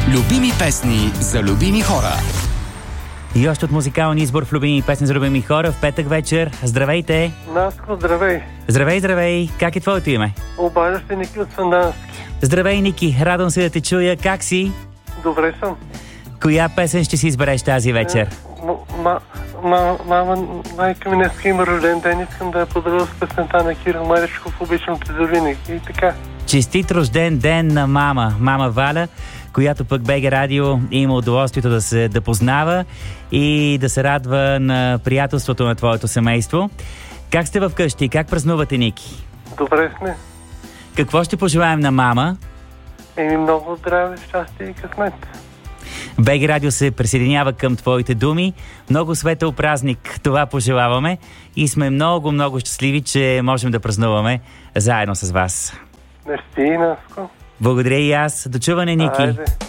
Любими песни за любими хора. И още от музикалния избор в любими песни за любими хора в петък вечер. Здравейте! Наско, здравей! Здравей! Как е твоето име? Обажда се Ники от Сандански. Здравей, Ники! Радвам се да те чуя. Как си? Добре съм. Коя песен ще си избереш тази вечер? Майка ми днеска има рожден ден. Искам да я поздравя с песента на Кирил Маричков. Обичам те за винаги. И така. Честит рожден ден на мама Валя, която пък БГ Радио има удоволствието да познава и да се радва на приятелството на твоето семейство. Как сте вкъщи? Как празнувате, Ники? Добре сме. Какво ще пожелаем на мама? Много здраве, щастие и късмет. БГ Радио се присъединява към твоите думи. Много светъл празник, това пожелаваме и сме много щастливи, че можем да празнуваме заедно с вас. Мерси, Наско. Благодаря и аз. До чуване, Ники. Айде.